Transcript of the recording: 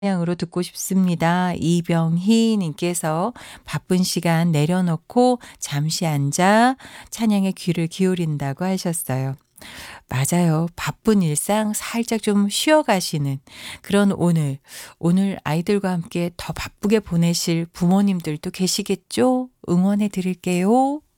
방향으로 듣고 싶습니다. 이병희 님께서 바쁜 시간 내려놓고 잠시 앉아 찬양에 귀를 기울인다고 하셨어요. 맞아요. 바쁜 일상 살짝 좀 쉬어 가시는 그런 오늘 아이들과 함께 더 바쁘게 보내실 부모님들도 계시겠죠? 응원해 드릴게요.